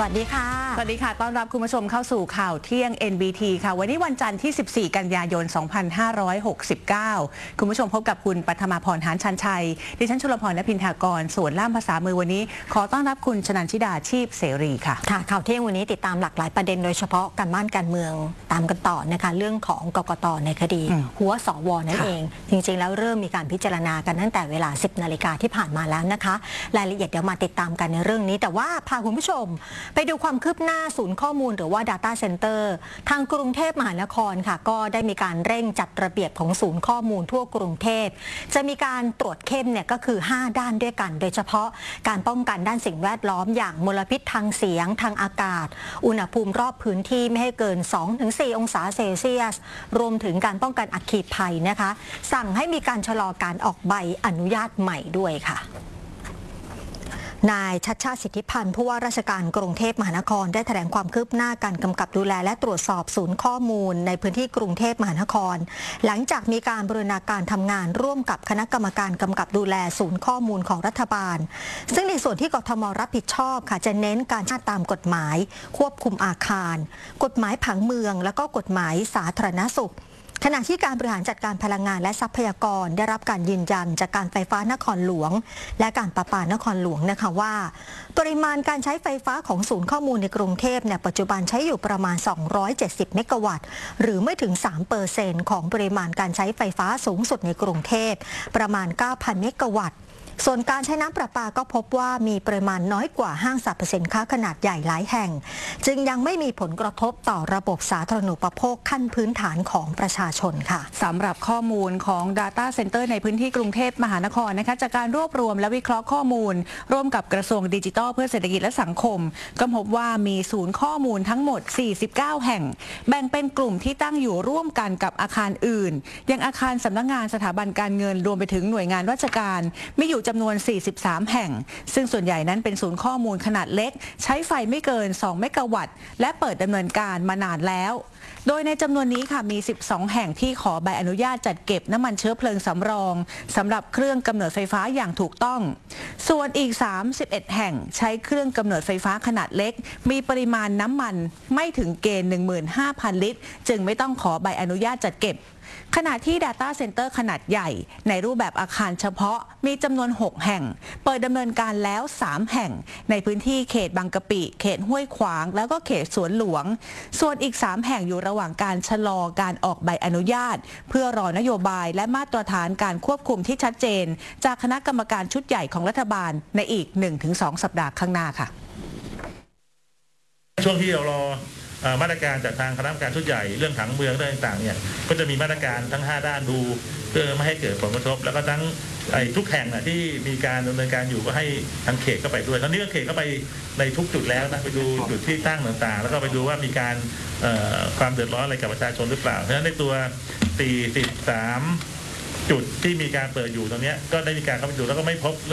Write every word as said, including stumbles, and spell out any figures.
วัสดีค่ะสวัสดีค่ะต้อนรับคุณผู้ชมเข้าสู่ข่าวเที่ยง เอ็น บี ที ค่ะวันนี้วันจันทร์ที่สิบสี่กันยายนสองพันห้าร้อยหกสิบเก้าคุณผู้ชมพบกับคุณปัทมาพรหานชันชัยดิฉันชลพรณพินทากรส่วนล่ามภาษามือวันนี้ขอต้อนรับคุณชนันชิดาชีพเสรีค่ะค่ะข่าวเที่ยงวันนี้ติดตามหลากหลายประเด็นโดยเฉพาะการบ้านการเมืองตามกันต่อนะคะเรื่องของกกต.ในคดีหัวสวนั่นเองจริงๆแล้วเริ่มมีการพิจารณากันตั้งแต่เวลาสิบนาฬิกาที่ผ่านมาแล้วนะคะรายละเอียดเดี๋ยวมาติดตามกันในเรื่องนี้แต่ว่าพาคุณผู้ชมไปดูความคืบหน้าศูนย์ข้อมูลหรือว่า Data Center ทางกรุงเทพมหานครค่ะก็ได้มีการเร่งจัดระเบียบของศูนย์ข้อมูลทั่วกรุงเทพจะมีการตรวจเข้มเนี่ยก็คือห้าด้านด้วยกันโดยเฉพาะการป้องกันด้านสิ่งแวดล้อมอย่างมลพิษทางเสียงทางอากาศอุณหภูมิรอบพื้นที่ไม่ให้เกิน สองถึงสี่ องศาเซลเซียสรวมถึงการป้องกันอัคคีภัยนะคะสั่งให้มีการชะลอการออกใบอนุญาตใหม่ด้วยค่ะนายชัชชาติสิทธิพันธ์ผู้ว่าราชการกรุงเทพมหานครได้แถลงความคืบหน้าการกำกับดูแลและตรวจสอบศูนย์ข้อมูลในพื้นที่กรุงเทพมหานครหลังจากมีการบูรณาการทำงานร่วมกับคณะกรรมการกำกับดูแลศูนย์ข้อมูลของรัฐบาลซึ่งในส่วนที่กทมรับผิดชอบค่ะจะเน้นการใช้ตามกฎหมายควบคุมอาคารกฎหมายผังเมืองและก็กฎหมายสาธารณสุขขณะที่การบริหารจัดการพลังงานและทรัพยากรได้รับการยืนยันจากการไฟฟ้านครหลวงและการประปานครหลวงนะคะว่าปริมาณการใช้ไฟฟ้าของศูนย์ข้อมูลในกรุงเทพเนี่ยปัจจุบันใช้อยู่ประมาณสองร้อยเจ็ดสิบเมกะวัตต์หรือไม่ถึง สามเปอร์เซ็นต์ ของปริมาณการใช้ไฟฟ้าสูงสุดในกรุงเทพประมาณ เก้าพัน เมกะวัตต์ส่วนการใช้น้ำประปาก็พบว่ามีปริมาณน้อยกว่าห้างสรรพสินค้าขนาดใหญ่หลายแห่งจึงยังไม่มีผลกระทบต่อระบบสาธารณูปโภคขั้นพื้นฐานของประชาชนค่ะสำหรับข้อมูลของ Data Center ในพื้นที่กรุงเทพมหานครนะคะจากการรวบรวมและวิเคราะห์ข้อมูลร่วมกับกระทรวงดิจิทัลเพื่อเศรษฐกิจและสังคมก็พบว่ามีศูนย์ข้อมูลทั้งหมดสี่สิบเก้าแห่งแบ่งเป็นกลุ่มที่ตั้งอยู่ร่วมกันกับอาคารอื่นอย่างอาคารสำนักงานสถาบันการเงินรวมไปถึงหน่วยงานราชการมีอยู่จำนวนสี่สิบสามแห่งซึ่งส่วนใหญ่นั้นเป็นศูนย์ข้อมูลขนาดเล็กใช้ไฟไม่เกินสองเมกะวัตต์และเปิดดำเนินการมานานแล้วโดยในจำนวนนี้ค่ะมีสิบสองแห่งที่ขอใบอนุญาตจัดเก็บน้ำมันเชื้อเพลิงสำรองสำหรับเครื่องกำเนิดไฟฟ้าอย่างถูกต้องส่วนอีกสามสิบเอ็ดแห่งใช้เครื่องกำเนิดไฟฟ้าขนาดเล็กมีปริมาณน้ำมันไม่ถึงเกณฑ์ หนึ่งหมื่นห้าพัน ลิตรจึงไม่ต้องขอใบอนุญาตจัดเก็บขณะที่ Data Center ขนาดใหญ่ในรูปแบบอาคารเฉพาะมีจำนวนหกแห่งเปิดดำเนินการแล้วสามแห่งในพื้นที่เขตบางกะปิเขตห้วยขวางแล้วก็เขตสวนหลวงส่วนอีกสามแห่งอยู่ระหว่างการชะลอการออกใบอนุญาตเพื่อรอนโยบายและมาตรฐานการควบคุมที่ชัดเจนจากคณะกรรมการชุดใหญ่ของรัฐบาลในอีก หนึ่งถึงสอง สัปดาห์ข้างหน้าค่ะช่วงที่เรารอมาตรการจากทางคณะกรรมการชุดใหญ่เรื่องผังเมืองเรื่องต่างๆเนี่ยก็จะมีมาตรการทั้งห้าด้านดูเพื่อไม่ให้เกิดผลกระทบแล้วก็ทั้งทุกแห่งนะที่มีการดำเนินการอยู่ก็ให้ทางเขตเข้าไปด้วยตอนนี้ก็เขตเข้าไปในทุกจุดแล้วนะไปดูจุดที่ตั้งต่างๆแล้วก็ไปดูว่ามีการความเดือดร้อนอะไรกับประชาชนหรือเปล่าเพราะฉะนั้นในตัวสี่สิบสามจุดที่มีการเปิดอยู่ตรงนี้ก็ได้มีการเข้าไปดูแล้วก็ไม่พบ